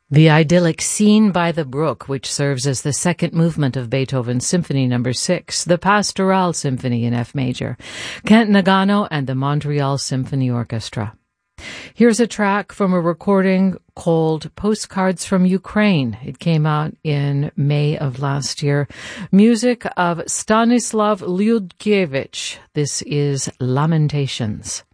The idyllic Scene by the Brook, which serves as the second movement of Beethoven's Symphony No. 6, the Pastoral Symphony in F major, Kent Nagano and the Montreal Symphony Orchestra. Here's a track from a recording called Postcards from Ukraine. It came out in May of last year. Music of Stanislav Lyudkiewicz. This is Lamentations.